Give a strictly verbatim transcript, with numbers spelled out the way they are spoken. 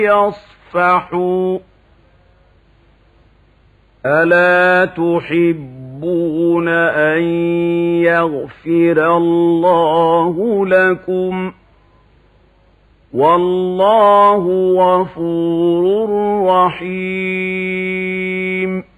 يصفحوا ألا تحبون أن يغفر الله لكم والله غفور رحيم